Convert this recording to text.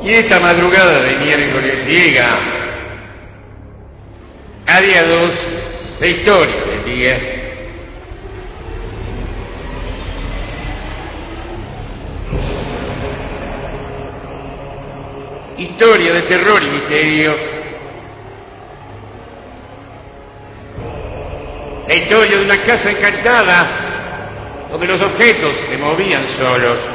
Y esta madrugada de miércoles llega a día 2 la historia del día. Historia de terror y misterio. La historia de una casa encantada donde los objetos se movían solos.